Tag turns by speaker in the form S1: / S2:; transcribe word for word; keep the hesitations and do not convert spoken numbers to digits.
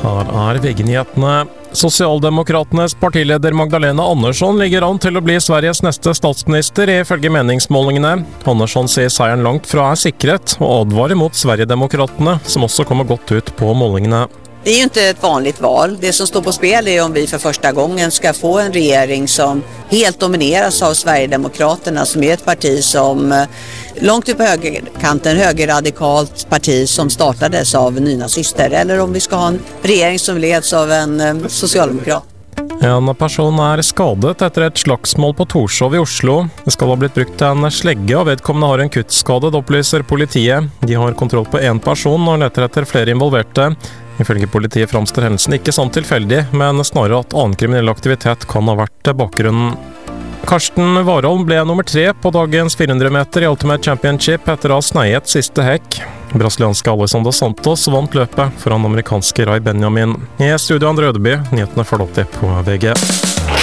S1: Her er V G-nyhetene. Sosialdemokraternes partileder Magdalena Andersson ligger an til å bli Sveriges neste statsminister ifølge meningsmålingene. Andersson sier seieren langt fra er sikret, og advarer mot Sverigedemokraterna, som også kommer godt ut på målingene.
S2: Det är ju inte ett vanligt val. Det som står på spel är om vi för första gången ska få en regering som helt domineras av Sverigedemokraterna, som är ett parti som långt upp på högerkanten, högerradikalt parti som startades av nynazister, eller om vi ska ha en regering som leds av en socialdemokrat.
S1: En person er skadet etter et slagsmål på Torshov i Oslo. Det skal ha blitt brukt en slegge, og vedkommende har en kuttskade, opplyser politiet. De har kontroll på en person og leter etter flere involverte. Ifølge politiet framstår hendelsen ikke som tilfeldig, men snarere at annen kriminell aktivitet kan ha vært bakgrunnen. Karsten Warholm ble nummer tre på dagens fire hundre meter i Ultimate Championship etter å ha sneiet siste hekk. Brasilianske Alessandro Santos vant løpet foran amerikanske Ray Benjamin. I studio Andre Ødeby, nyhetene følger opp det på V G.